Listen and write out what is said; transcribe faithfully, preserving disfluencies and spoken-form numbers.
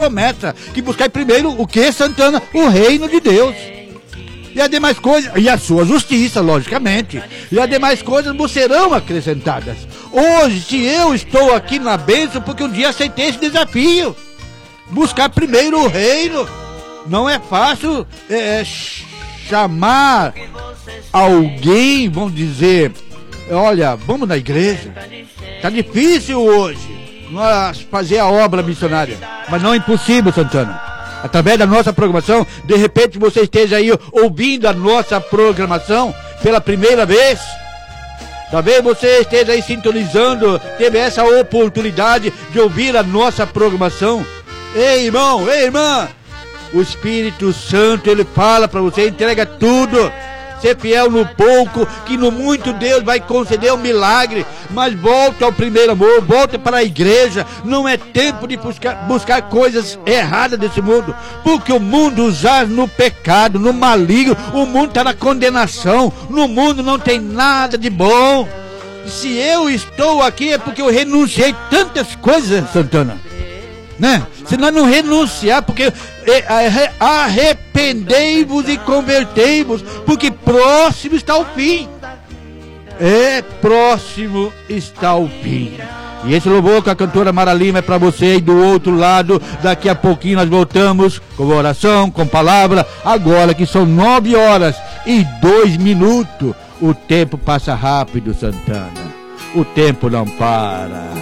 promessa, que buscar primeiro o que, Santana? O reino de Deus. E as demais coisas, e a sua justiça, logicamente, e as demais coisas vos serão acrescentadas. Hoje, se eu estou aqui na bênção, porque um dia aceitei esse desafio, buscar primeiro o reino. Não é fácil é, chamar alguém, vamos dizer, olha, vamos na igreja. Tá difícil hoje nós fazer a obra missionária, mas não é impossível, Santana. Através da nossa programação, de repente você esteja aí ouvindo a nossa programação pela primeira vez. Talvez você esteja aí sintonizando, teve essa oportunidade de ouvir a nossa programação. Ei, irmão, ei, irmã, o Espírito Santo, ele fala para você, entrega tudo. Ser fiel no pouco, que no muito Deus vai conceder um milagre. Mas volta ao primeiro amor, volta para a igreja. Não é tempo de buscar, buscar coisas erradas desse mundo, porque o mundo jaz no pecado, no maligno. O mundo está na condenação. No mundo não tem nada de bom. Se eu estou aqui é porque eu renunciei tantas coisas, Santana, né? Se nós não renunciar, porque arrependei-vos e convertei-vos, porque próximo está o fim. É, próximo está o fim. E esse louvor com a cantora Mara Lima é para você. E do outro lado, daqui a pouquinho nós voltamos com oração, com palavra. Agora que são nove horas e dois minutos. O tempo passa rápido, Santana. O tempo não para.